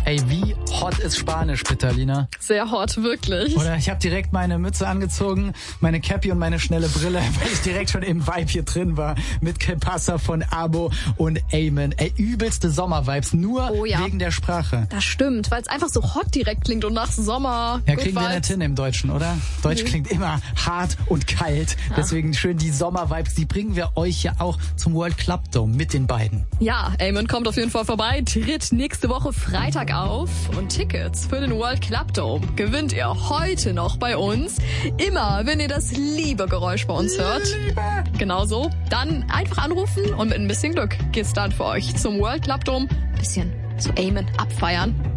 Ey, wie hot ist Spanisch, bitte, Alina? Sehr hot, wirklich. Oder ich habe direkt meine Mütze angezogen, meine Cappy und meine schnelle Brille, weil ich direkt schon im Vibe hier drin war. Mit Que Pasa von Abo und Amen. Ey, übelste Sommer-Vibes, nur wegen der Sprache. Das stimmt, weil es einfach so hot direkt klingt und nach Sommer. Ja, kriegen wir nicht hin im Deutschen, oder? Deutsch klingt immer hart und kalt. Ja. Deswegen schön die Sommer-Vibes, die bringen wir euch ja auch zum World Club Dome mit den beiden. Ja, Amen kommt auf jeden Fall vorbei, tritt nächste Woche Freitag auf und Tickets für den World Club Dome gewinnt ihr heute noch bei uns. Immer, wenn ihr das liebe Geräusch bei uns hört. Genau so. Dann einfach anrufen und mit ein bisschen Glück geht's dann für euch zum World Club Dome. Bisschen so Amen abfeiern.